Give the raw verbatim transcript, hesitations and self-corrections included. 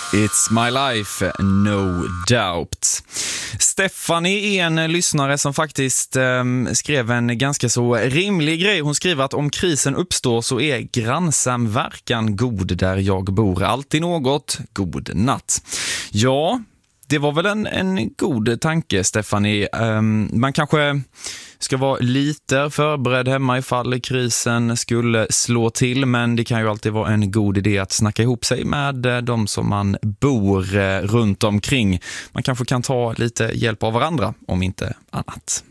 It's my life, no doubt. Stephanie är en lyssnare som faktiskt eh, skrev en ganska så rimlig grej. Hon skriver att om krisen uppstår så är grannsamverkan god där jag bor. Alltid något, god natt. Ja, det var väl en, en god tanke, Stephanie. Um, man kanske ska vara lite förberedd hemma ifall krisen skulle slå till, men det kan ju alltid vara en god idé att snacka ihop sig med de som man bor runt omkring. Man kanske kan ta lite hjälp av varandra, om inte annat.